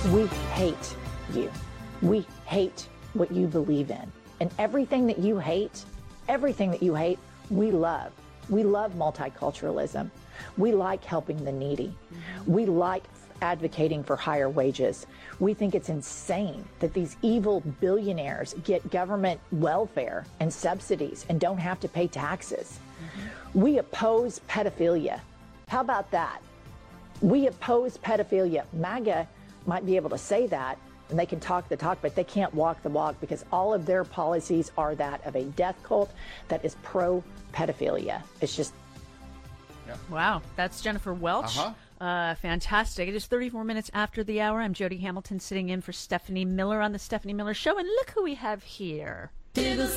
We hate you. We hate what you believe in. And everything that you hate, we love. We love multiculturalism. We like helping the needy. We like advocating for higher wages. We think it's insane that these evil billionaires get government welfare and subsidies and don't have to pay taxes. We oppose pedophilia. How about that? We oppose pedophilia. MAGA might be able to say that, and they can talk the talk, but they can't walk the walk, because all of their policies are that of a death cult that is pro-pedophilia. It's just... Yeah. Wow, that's Jennifer Welch. Fantastic. It is 34 minutes after the hour. I'm Jody Hamilton, sitting in for Stephanie Miller on the Stephanie Miller Show, and look who we have here.